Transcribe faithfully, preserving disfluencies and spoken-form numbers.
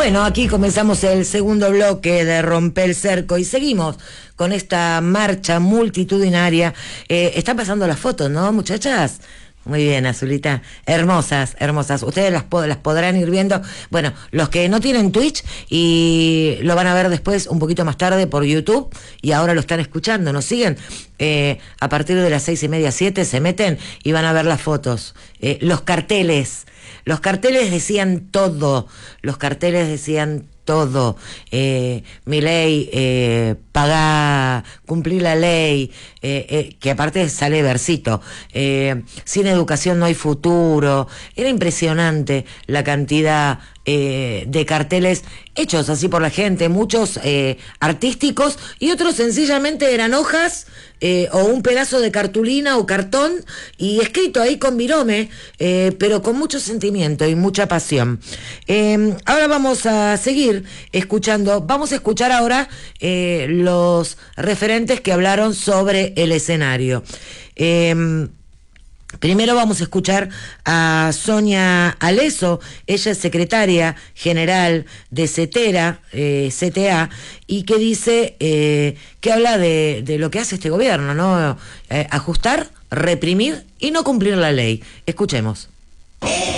Bueno, aquí comenzamos el segundo bloque de Rompe el Cerco y seguimos con esta marcha multitudinaria. Eh, están pasando las fotos, ¿no, muchachas? Muy bien, Azulita. Hermosas, hermosas. Ustedes las, pod las podrán ir viendo. Bueno, los que no tienen Twitch y lo van a ver después un poquito más tarde por YouTube y ahora lo están escuchando, nos siguen. Eh, a partir de las seis y media, siete se meten y van a ver las fotos. Eh, los carteles. Los carteles decían todo. Los carteles decían todo. Eh, mi ley, eh, pagá, cumplir la ley, eh, eh, que aparte sale versito. Eh, sin educación no hay futuro. Era impresionante la cantidad eh, de carteles hechos así por la gente, muchos eh, artísticos y otros sencillamente eran hojas eh, o un pedazo de cartulina o cartón y escrito ahí con virome, eh, pero con mucho sentimiento y mucha pasión. Eh, ahora vamos a seguir escuchando, vamos a escuchar ahora eh, los referentes que hablaron sobre el escenario. Eh, Primero vamos a escuchar a Sonia Aleso, ella es secretaria general de CETERA, eh, C T A, y que dice, eh, que habla de, de lo que hace este gobierno, ¿no? Eh, ajustar, reprimir y no cumplir la ley. Escuchemos.